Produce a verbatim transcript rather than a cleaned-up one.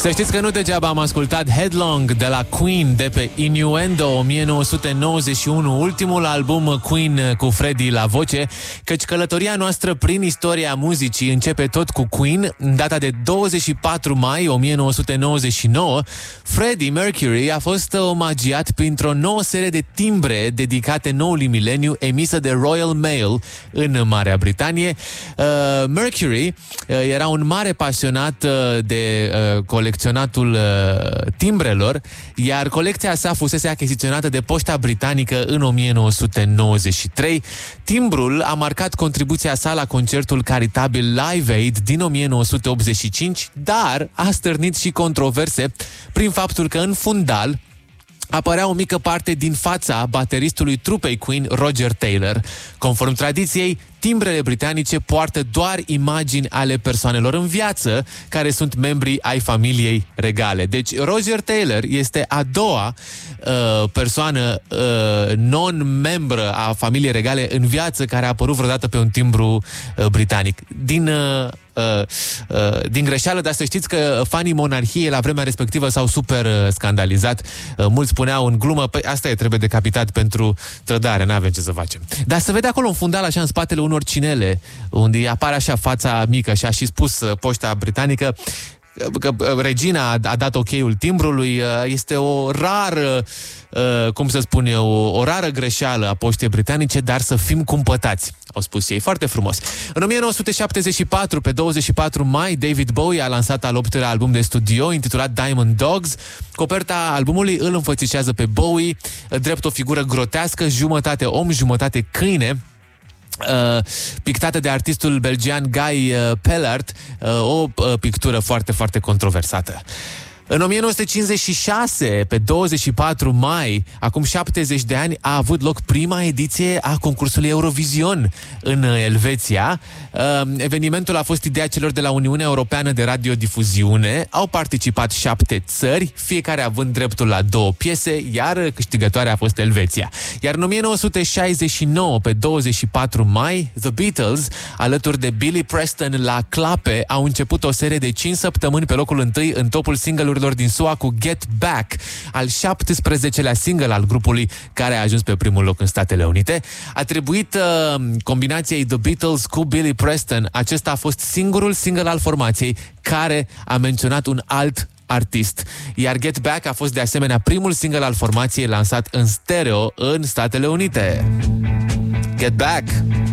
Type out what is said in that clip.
Să știți că nu degeaba am ascultat Headlong de la Queen de pe Innuendo o mie nouă sute nouăzeci și unu, ultimul album Queen cu Freddie la voce, căci călătoria noastră prin istoria muzicii începe tot cu Queen. În data de douăzeci și patru mai o mie nouă sute nouăzeci și nouă, Freddie Mercury a fost omagiat printr-o nouă serie de timbre dedicate noului mileniu, emisă de Royal Mail în Marea Britanie. Uh, Mercury uh, era un mare pasionat uh, de uh, colecționatul uh, timbrelor, iar colecția sa fusese achiziționată de Poșta Britanică în o mie nouă sute nouăzeci și trei. Timbrul a marcat contribuția sa la concertul caritabil Live Aid din o mie nouă sute optzeci și cinci, dar a stârnit și controverse prin faptul că în fundal apărea o mică parte din fața bateristului trupei Queen, Roger Taylor. Conform tradiției, timbrele britanice poartă doar imagini ale persoanelor în viață care sunt membri ai familiei regale. Deci Roger Taylor este a doua uh, persoană uh, non-membră a familiei regale în viață care a apărut vreodată pe un timbru uh, britanic. Din... Uh, Uh, uh, din greșeală, dar să știți că fanii monarhiei la vremea respectivă s-au super uh, scandalizat. Uh, mulți spuneau în glumă, păi asta e, trebuie decapitat pentru trădare, n-avem ce să facem. Dar se vede acolo un fundal așa în spatele unor cinele, unde apare așa fața mică și a și spus uh, Poșta Britanică că regina a dat ok-ul timbrului. Este o rară, cum să spun eu, o rară greșeală a Poștei Britanice, dar să fim cumpătați, au spus ei. Foarte frumos. În o mie nouă sute șaptezeci și patru, pe douăzeci și patru mai, David Bowie a lansat al optulea album de studio, intitulat Diamond Dogs. Coperta albumului îl înfățișează pe Bowie drept o figură grotescă, jumătate om, jumătate câine, Uh, pictată de artistul belgian Guy uh, Pellart, uh, o uh, pictură foarte, foarte controversată. În o mie nouă sute cincizeci și șase, pe douăzeci și patru mai, acum șaptezeci de ani, a avut loc prima ediție a concursului Eurovision în Elveția. Evenimentul a fost ideea celor de la Uniunea Europeană de Radiodifuziune. Au participat șapte țări, fiecare având dreptul la două piese, iar câștigătoarea a fost Elveția. Iar în o mie nouă sute șaizeci și nouă, pe douăzeci și patru mai, The Beatles, alături de Billy Preston la clape, au început o serie de cinci săptămâni pe locul întâi în topul single-urilor din S U A cu Get Back, al șaptesprezecelea single al grupului, care a ajuns pe primul loc în Statele Unite. Atribuit uh, combinației The Beatles cu Billy Preston, acesta a fost singurul single al formației care a menționat un alt artist. Iar Get Back a fost de asemenea primul single al formației lansat în stereo în Statele Unite. Get Back!